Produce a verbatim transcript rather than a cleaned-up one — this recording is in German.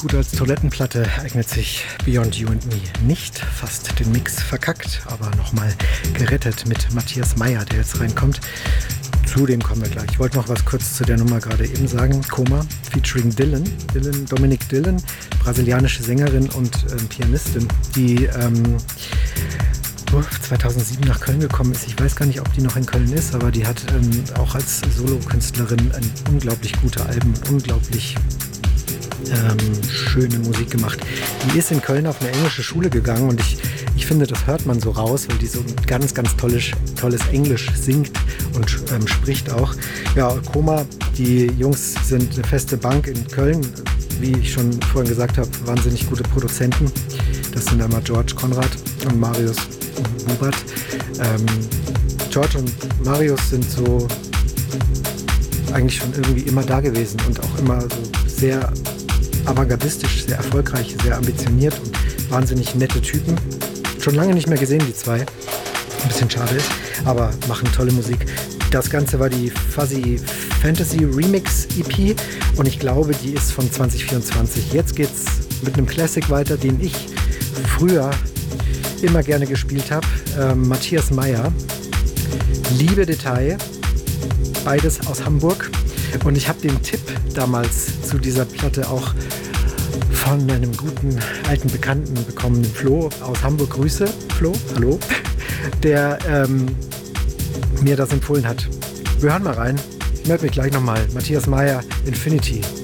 Gut, als Toilettenplatte eignet sich Beyond You and Me nicht. Fast den Mix verkackt, aber nochmal gerettet mit Matthias Meyer, der jetzt reinkommt. Zu dem kommen wir gleich. Ich wollte noch was kurz zu der Nummer gerade eben sagen. Coma, featuring Dylan, Dylan Dominic Dylan, brasilianische Sängerin und ähm, Pianistin, die ähm, zweitausendsieben nach Köln gekommen ist. Ich weiß gar nicht, ob die noch in Köln ist, aber die hat ähm, auch als Solokünstlerin ein unglaublich gute Alben, unglaublich ähm, schöne Musik gemacht. Die ist in Köln auf eine englische Schule gegangen und ich, ich finde, das hört man so raus, weil die so ganz, ganz tolles, tolles Englisch singt und ähm, spricht auch. Ja, Coma, die Jungs sind eine feste Bank in Köln. Wie ich schon vorhin gesagt habe, wahnsinnig gute Produzenten. Das sind einmal George Konrad und Marius Bubat. Ähm, George und Marius sind so eigentlich schon irgendwie immer da gewesen und auch immer so sehr avantgardistisch, sehr erfolgreich, sehr ambitioniert und wahnsinnig nette Typen. Schon lange nicht mehr gesehen, die zwei. Ein bisschen schade ist, aber machen tolle Musik. Das Ganze war die Fuzzy Fantasy Remix E P und ich glaube, die ist von zwanzig vierundzwanzig. Jetzt geht's mit einem Classic weiter, den ich früher immer gerne gespielt habe. Ähm, Matthias Meyer, Liebe Detail, beides aus Hamburg. Und ich habe den Tipp damals zu dieser Platte auch von einem guten alten Bekannten bekommen, Flo aus Hamburg. Grüße, Flo, hallo, der ähm, mir das empfohlen hat. Wir hören mal rein. Ich melde mich gleich nochmal. Matthias Meyer, Infinity.